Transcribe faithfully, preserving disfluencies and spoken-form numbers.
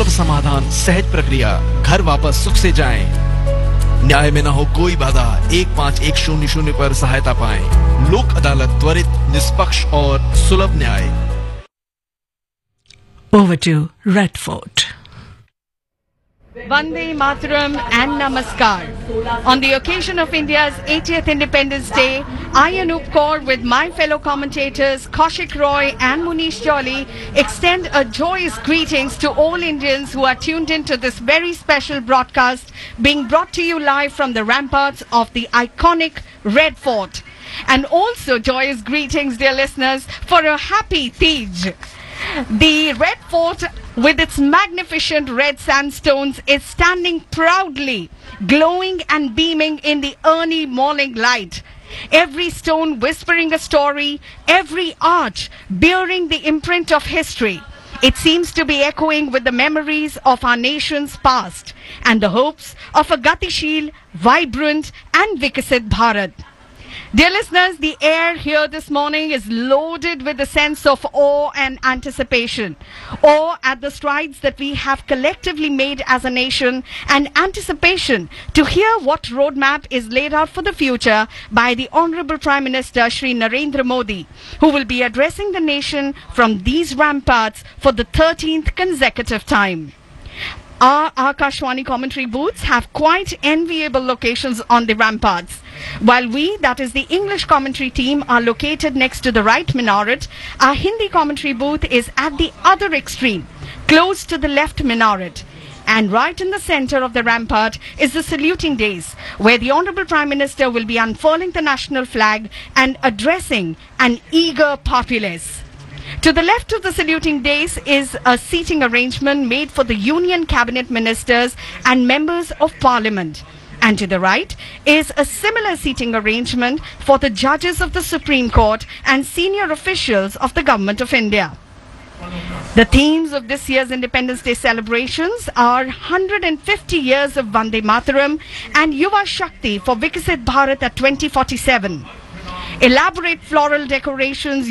सुलभ समाधान, सहज प्रक्रिया, घर वापस सुख से जाएं। न्याय में न हो कोई बाधा, एक पाँच एक शून्य शून्य पर सहायता पाएं। लोक अदालत त्वरित, निष्पक्ष और सुलभ न्याय। Over to Red Fort. Vande Mataram and Namaskar. On the occasion of India's eightieth Independence Day, I, Anup Kaur, with my fellow commentators Kaushik Roy and Munish Jolly, extend a joyous greetings to all Indians who are tuned into this very special broadcast being brought to you live from the ramparts of the iconic Red Fort. And also joyous greetings, dear listeners, for a happy Tej. The Red Fort, with its magnificent red sandstones, is standing proudly, glowing and beaming in the early morning light. Every stone whispering a story, every arch bearing the imprint of history. It seems to be echoing with the memories of our nation's past and the hopes of a Gatishil, vibrant and Vikasit Bharat. Dear listeners, the air here this morning is loaded with a sense of awe and anticipation. Awe at the strides that we have collectively made as a nation, and anticipation to hear what roadmap is laid out for the future by the Honorable Prime Minister Shri Narendra Modi, who will be addressing the nation from these ramparts for the thirteenth consecutive time. Our Akashwani commentary booths have quite enviable locations on the ramparts. While we, that is the English commentary team, are located next to the right minaret, our Hindi commentary booth is at the other extreme, close to the left minaret. And right in the center of the rampart is the saluting dais, where the Honorable Prime Minister will be unfurling the national flag and addressing an eager populace. To the left of the saluting dais is a seating arrangement made for the Union Cabinet Ministers and Members of Parliament. And to the right is a similar seating arrangement for the judges of the Supreme Court and senior officials of the Government of India. The themes of this year's Independence Day celebrations are one hundred fifty years of Vande Mataram and Yuva Shakti for Vikasit Bharat at twenty forty-seven. Elaborate floral decorations